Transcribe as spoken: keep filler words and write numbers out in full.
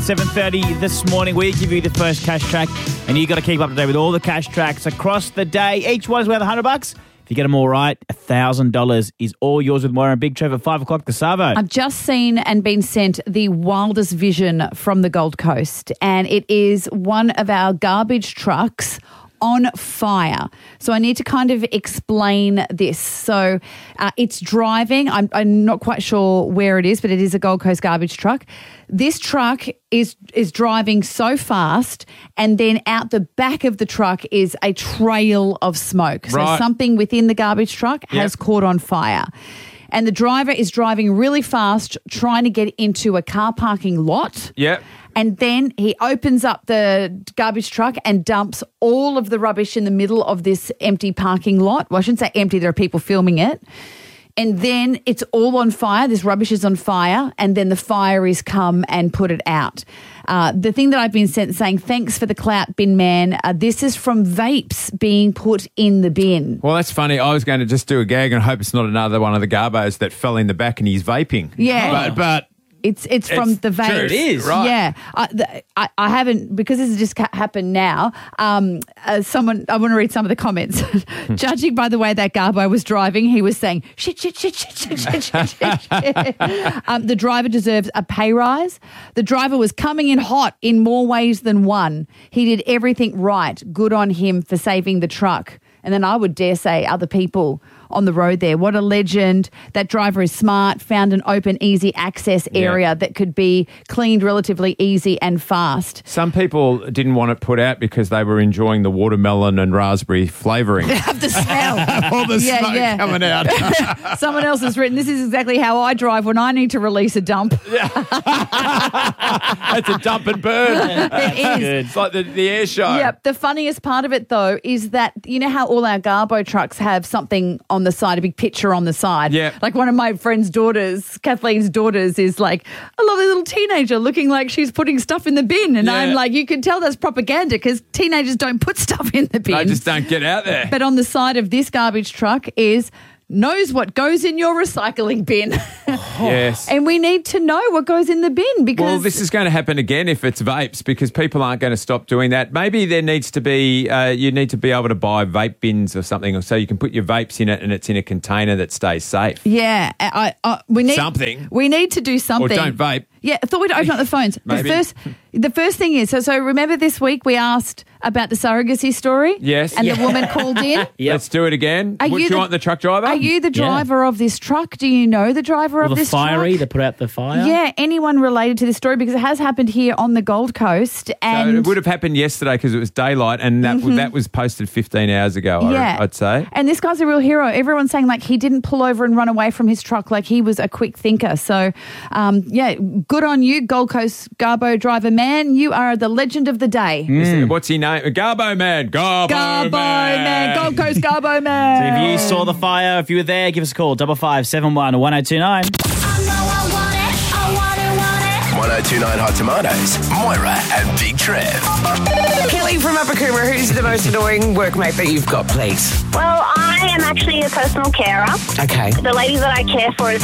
seven thirty this morning, we give you the first cash track, and you got to keep up to date with all the cash tracks across the day. Each one is worth one hundred bucks. If you get them all right, one thousand dollars is all yours with Moira and Big Trev at five o'clock. The Savo. I've just seen and been sent the wildest vision from the Gold Coast, and it is one of our garbage trucks on fire. So I need to kind of explain this. So uh, it's driving. I'm, I'm not quite sure where it is, but it is a Gold Coast garbage truck. This truck is is driving so fast, and then out the back of the truck is a trail of smoke. So Right. something within the garbage truck has Yep. caught on fire. And the driver is driving really fast, trying to get into a car parking lot. Yep. And then he opens up the garbage truck and dumps all of the rubbish in the middle of this empty parking lot. Well, I shouldn't say empty, there are people filming it. And then it's all on fire. This rubbish is on fire, and then the fire is come and put it out. Uh, the thing that I've been sent saying, thanks for the clout, bin man. Uh, this is from vapes being put in the bin. Well, that's funny. I was going to just do a gag and hope it's not another one of the garbos that fell in the back and he's vaping. Yeah. But, but It's it's from It's the true, vapes. it is. Right. Yeah. I, the, I, I haven't, because this has just ca- happened now, um, uh, someone, I want to read some of the comments. Judging by the way that Garbo was driving, he was saying, shit, shit, shit, shit, shit, shit, shit, shit, shit. Um, the driver deserves a pay rise. The driver was coming in hot in more ways than one. He did everything right. Good on him for saving the truck. And then I would dare say other people on the road there. What a legend. That driver is smart, found an open, easy access area Yeah. that could be cleaned relatively easy and fast. some people didn't want it put out because they were enjoying the watermelon and raspberry flavouring. Have the smell. All the Yeah, smoke yeah. coming out. Someone else has written, this is exactly how I drive when I need to release a dump. That's a dump and burn. It is. Good. It's like the, the air show. Yep. The funniest part of it, though, is that you know how all our Garbo trucks have something on the side, a big picture on the side? Yeah. Like one of my friend's daughters, Kathleen's daughters, is like a lovely little teenager looking like she's putting stuff in the bin. And Yeah. I'm like, you can tell that's propaganda because teenagers don't put stuff in the bin. They just don't get out there. But on the side of this garbage truck is knows what goes in your recycling bin. Yes. And we need to know what goes in the bin because Well, this is going to happen again if it's vapes because people aren't going to stop doing that. Maybe there needs to be, uh, you need to be able to buy vape bins or something so you can put your vapes in it and it's in a container that stays safe. Yeah, I, I, we need Something. We need to do Or something. don't vape. Yeah, I thought we'd open up the phones. The Maybe. first, the first thing is, so so remember this week we asked about the surrogacy story? Yes. And Yeah. the woman called in? Yep. Let's do it again. Are Would you you, the- want the truck driver? Are you the driver of this truck? Do you know the driver All of the this fiery, they truck? put out the fire. Yeah, anyone related to this story because it has happened here on the Gold Coast. So And it would have happened yesterday because it was daylight and that that was posted fifteen hours ago, I- yeah, I'd say. And this guy's a real hero. Everyone's saying like he didn't pull over and run away from his truck, like he was a quick thinker. So, um, yeah, good on you, Gold Coast Garbo driver man. You are the legend of the day. Is it- What's his name? Garbo Man. Garbo, Garbo Man. man, Gold Coast Garbo So man. if you saw the fire, if you were there, give us a call. Double five seven one one zero two nine. one oh two nine Hot Tomatoes, Moira and Big Trev. Kelly from Upper Coomera, who's the most annoying workmate that you've got, please? Well, I am actually a personal carer. Okay. The lady that I care for is